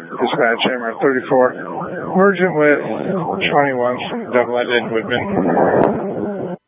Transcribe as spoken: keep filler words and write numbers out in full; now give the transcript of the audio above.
Dispatch M R thirty-four, emergent with twenty-one, double-ended Whitman.